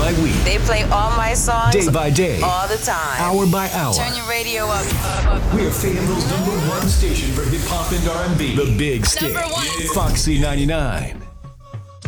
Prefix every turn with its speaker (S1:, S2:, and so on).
S1: by week.
S2: They play all my songs.
S1: Day by day.
S2: All the time.
S1: Hour by hour.
S2: Turn your radio up.
S1: We're Fayetteville's #1 station for hip hop and R&B. The Big Stick.
S2: Number one.
S1: Foxy 99.